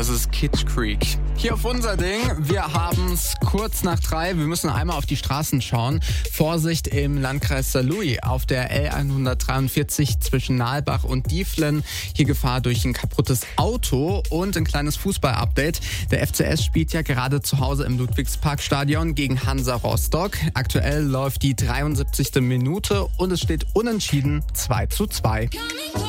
Das ist Kitsch Creek. Hier auf unser Ding. Wir haben es kurz nach 3. Wir müssen einmal auf die Straßen schauen. Vorsicht im Landkreis Saarlouis auf der L143 zwischen Nahlbach und Dieflen. Hier Gefahr durch ein kaputtes Auto und ein kleines Fußball-Update. Der FCS spielt ja gerade zu Hause im Ludwigsparkstadion gegen Hansa Rostock. Aktuell läuft die 73. Minute und es steht unentschieden 2:2.